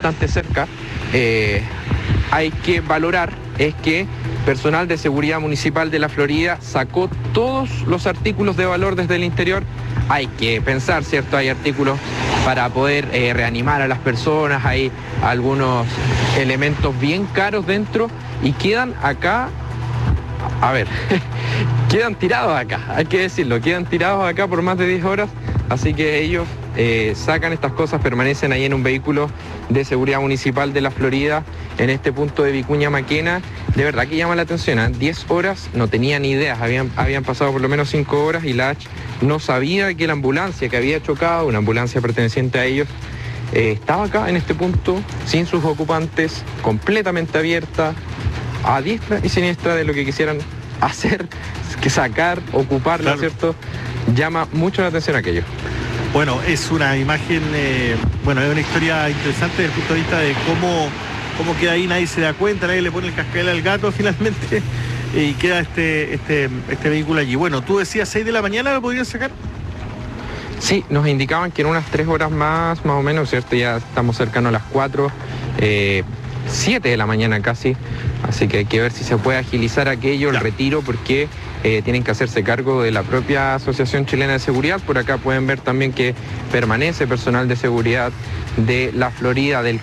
bastante cerca, hay que valorar es que personal de seguridad municipal de la Florida sacó todos los artículos de valor desde el interior. Hay que pensar, ¿cierto? Hay artículos para poder reanimar a las personas, hay algunos elementos bien caros dentro y quedan acá, a ver, quedan tirados acá, hay que decirlo, quedan tirados acá por más de 10 horas, así que ellos sacan estas cosas, permanecen ahí en un vehículo de seguridad municipal de la Florida, en este punto de Vicuña Maquena. De verdad que llama la atención, ¿eh? 10 horas, no tenían ideas, habían pasado por lo menos 5 horas y la H no sabía que la ambulancia que había chocado, una ambulancia perteneciente a ellos, estaba acá en este punto, sin sus ocupantes, completamente abierta, a diestra y siniestra de lo que quisieran hacer, que sacar, ocuparla, claro. ¿Cierto? Llama mucho la atención aquello. Bueno, es una imagen, bueno, es una historia interesante desde el punto de vista de cómo queda ahí, nadie se da cuenta, nadie le pone el cascabel al gato finalmente, y queda este vehículo allí. Bueno, tú decías 6 de la mañana, ¿lo podrían sacar? Sí, nos indicaban que en unas 3 horas más o menos, ¿cierto? Ya estamos cercanos a las 4, 7 de la mañana casi, así que hay que ver si se puede agilizar aquello, el retiro, porque tienen que hacerse cargo de la propia Asociación Chilena de Seguridad. Por acá pueden ver también que permanece personal de seguridad de la Florida del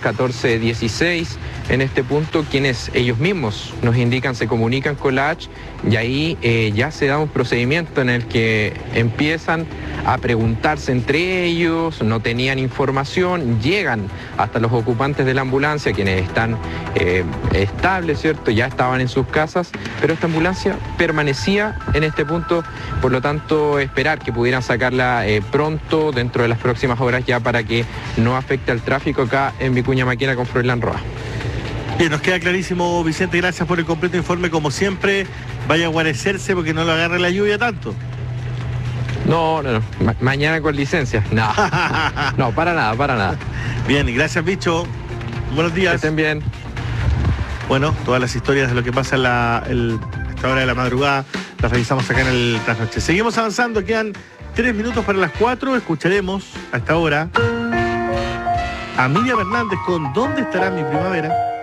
1416 en este punto, quienes ellos mismos nos indican, se comunican con la H y ahí ya se da un procedimiento en el que empiezan a preguntarse entre ellos, no tenían información, llegan hasta los ocupantes de la ambulancia, quienes están estables, ¿cierto? Ya estaban en sus casas, pero esta ambulancia permanecía en este punto, por lo tanto esperar que pudieran sacarla pronto, dentro de las próximas horas, ya para que no afecte al tráfico acá en Vicuña Maquena con Froilán Roa. Bien, nos queda clarísimo, Vicente, gracias por el completo informe, como siempre. Vaya a guarecerse porque no lo agarre la lluvia tanto. No. Mañana con licencia. No, no, para nada. Bien, gracias, bicho. Buenos días. Que estén bien. Bueno, todas las historias de lo que pasa a esta hora de la madrugada las revisamos acá en el Trasnoche. Seguimos avanzando, quedan 3 minutos para las 4. Escucharemos a esta hora a Miriam Hernández con ¿Dónde estará mi primavera?